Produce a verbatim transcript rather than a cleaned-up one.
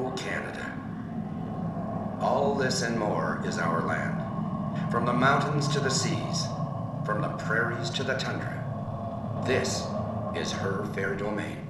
whole Canada. All this and more is our land. From the mountains to the seas, from the prairies to the tundra. This is her fair domain.